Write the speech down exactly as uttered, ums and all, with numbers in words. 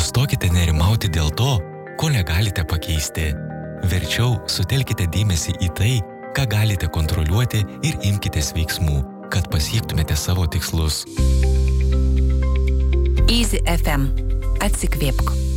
Nustokite nerimauti dėl to, ko negalite pakeisti. Verčiau sutelkite dėmesį į tai, ką galite kontroliuoti ir imkitės veiksmų, kad pasiektumėte savo tikslus. Easy F M. Atsikvėpk.